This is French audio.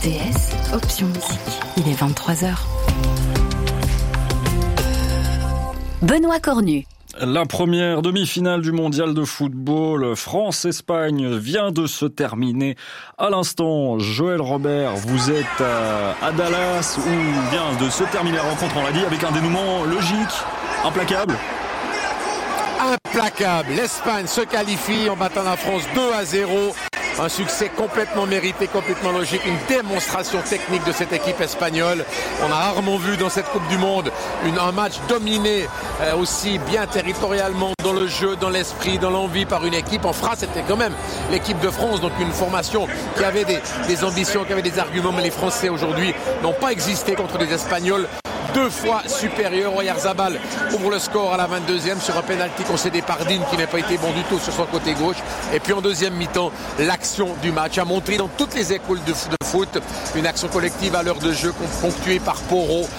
RTS, option musique. Il est 23h. Benoît Cornu. La première demi-finale du mondial de football France-Espagne vient de se terminer à l'instant. Joël Robert, vous êtes à Dallas où vient de se terminer la rencontre, on l'a dit, avec un dénouement logique, implacable. Implacable. L'Espagne se qualifie en battant la France 2-0. Un succès complètement mérité, complètement logique, une démonstration technique de cette équipe espagnole. On a rarement vu dans cette Coupe du Monde un match dominé aussi bien territorialement dans le jeu, dans l'esprit, dans l'envie par une équipe. En France, c'était quand même l'équipe de France, donc une formation qui avait des ambitions, qui avait des arguments, mais les Français aujourd'hui n'ont pas existé contre les Espagnols. 2 fois supérieur. Oyarzabal ouvre le score à la 22e sur un pénalty concédé par Digne qui n'a pas été bon du tout sur son côté gauche. Et puis en deuxième mi-temps, l'action du match a montré dans toutes les écoles de foot une action collective à l'heure de jeu ponctuée par Porro.